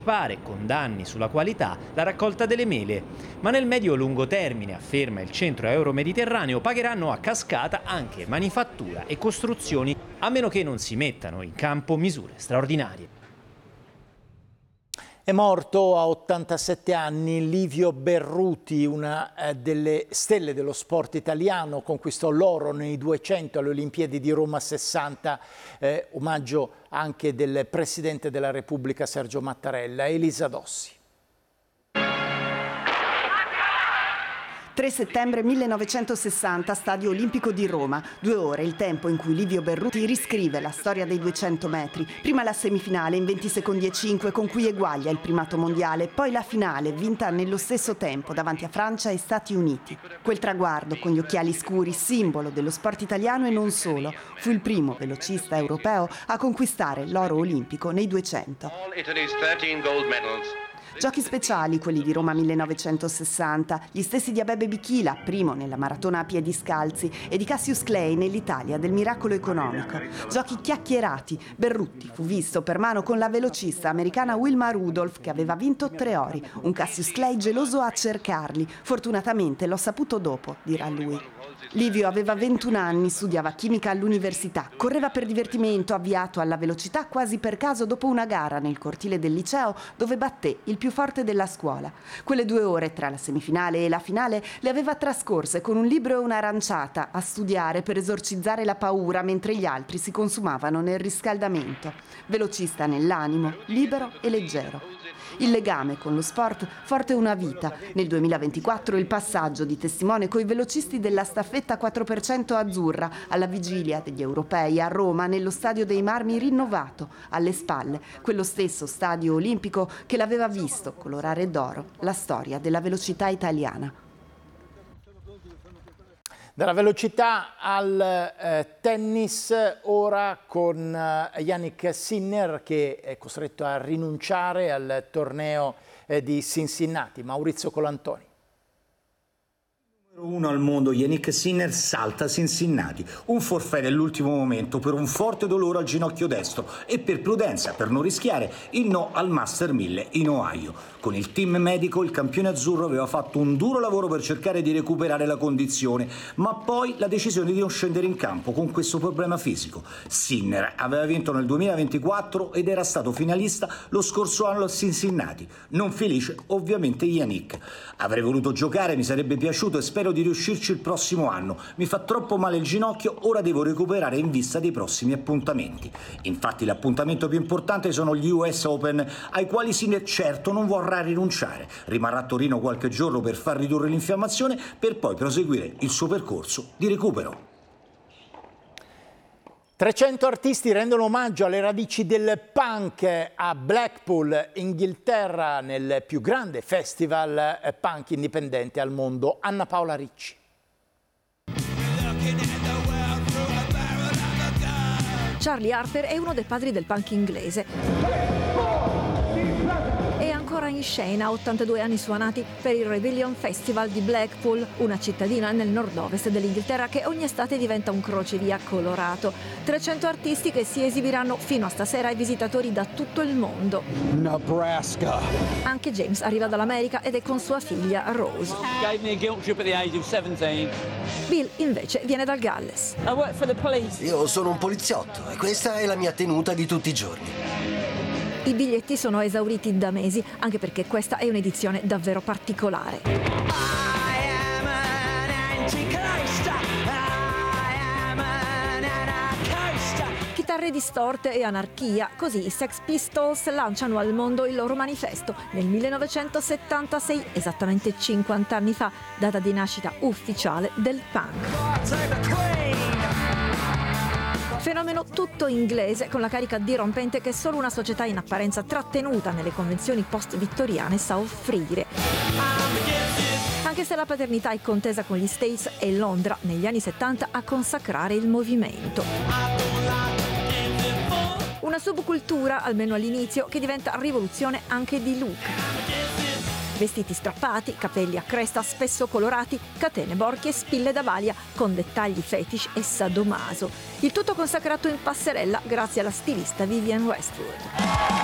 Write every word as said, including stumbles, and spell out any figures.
Pare con danni sulla qualità la raccolta delle mele, ma nel medio-lungo termine, afferma il Centro Euro-Mediterraneo, pagheranno a cascata anche manifattura e costruzioni, a meno che non si mettano in campo misure straordinarie. È morto a ottantasette anni Livio Berruti, una eh, delle stelle dello sport italiano, conquistò l'oro nei duecento alle Olimpiadi di Roma sessanta, eh, omaggio anche del Presidente della Repubblica Sergio Mattarella. Elisa Dossi. tre settembre millenovecentosessanta, Stadio Olimpico di Roma. Due ore, il tempo in cui Livio Berruti riscrive la storia dei duecento metri. Prima la semifinale in venti secondi e cinque con cui eguaglia il primato mondiale, poi la finale vinta nello stesso tempo davanti a Francia e Stati Uniti. Quel traguardo con gli occhiali scuri, simbolo dello sport italiano e non solo, fu il primo velocista europeo a conquistare l'oro olimpico nei duecento. Giochi speciali, quelli di Roma millenovecentosessanta, gli stessi di Abebe Bikila, primo nella maratona a piedi scalzi, e di Cassius Clay nell'Italia del miracolo economico. Giochi chiacchierati. Berruti fu visto per mano con la velocista americana Wilma Rudolph, che aveva vinto tre ori. Un Cassius Clay geloso a cercarli. Fortunatamente l'ho saputo dopo, dirà lui. Livio aveva ventuno anni, studiava chimica all'università, correva per divertimento, avviato alla velocità quasi per caso dopo una gara nel cortile del liceo dove batté il più forte della scuola. Quelle due ore tra la semifinale e la finale le aveva trascorse con un libro e un'aranciata a studiare per esorcizzare la paura mentre gli altri si consumavano nel riscaldamento. Velocista nell'animo, libero e leggero. Il legame con lo sport forte una vita. Nel duemilaventiquattro il passaggio di testimone coi velocisti della staffetta quattro per cento azzurra alla vigilia degli europei a Roma nello Stadio dei Marmi rinnovato, alle spalle, quello stesso stadio olimpico che l'aveva visto colorare d'oro la storia della velocità italiana. Dalla velocità al eh, tennis, ora con eh, Jannik Sinner che è costretto a rinunciare al torneo eh, di Cincinnati. Maurizio Colantoni. Uno al mondo, Jannik Sinner salta Cincinnati, un forfait dell'ultimo momento per un forte dolore al ginocchio destro e per prudenza, per non rischiare, il no al Master mille in Ohio. Con il team medico il campione azzurro aveva fatto un duro lavoro per cercare di recuperare la condizione, ma poi la decisione di non scendere in campo con questo problema fisico. Sinner aveva vinto nel duemilaventiquattro ed era stato finalista lo scorso anno a Cincinnati. Non felice ovviamente Jannik. Avrei voluto giocare, mi sarebbe piaciuto e spero di riuscirci il prossimo anno. Mi fa troppo male il ginocchio, ora devo recuperare in vista dei prossimi appuntamenti. Infatti l'appuntamento più importante sono gli U S Open, ai quali Sinner certo non vorrà rinunciare. Rimarrà a Torino qualche giorno per far ridurre l'infiammazione, per poi proseguire il suo percorso di recupero. trecento artisti rendono omaggio alle radici del punk a Blackpool, Inghilterra, nel più grande festival punk indipendente al mondo. Anna Paola Ricci. Charlie Harper è uno dei padri del punk inglese. È ancora in scena a ottantadue anni suonati per il Rebellion Festival di Blackpool, una cittadina nel nord-ovest dell'Inghilterra che ogni estate diventa un crocevia colorato. trecento artisti che si esibiranno fino a stasera ai visitatori da tutto il mondo. Nebraska. Anche James arriva dall'America ed è con sua figlia Rose. Gave me a guilt trip at the age of seventeen. Bill invece viene dal Galles. I work for the police. Io sono un poliziotto e questa è la mia tenuta di tutti i giorni. I biglietti sono esauriti da mesi, anche perché questa è un'edizione davvero particolare. Chitarre distorte e anarchia, così i Sex Pistols lanciano al mondo il loro manifesto nel millenovecentosettantasei, esattamente cinquanta anni fa, data di nascita ufficiale del punk. Fenomeno tutto inglese, con la carica dirompente che solo una società in apparenza trattenuta nelle convenzioni post-vittoriane sa offrire. Anche se la paternità è contesa con gli States, è Londra negli anni settanta a consacrare il movimento. Una subcultura, almeno all'inizio, che diventa rivoluzione anche di look. Vestiti strappati, capelli a cresta spesso colorati, catene, borchie e spille da balia con dettagli fetish e sadomaso. Il tutto consacrato in passerella grazie alla stilista Vivienne Westwood.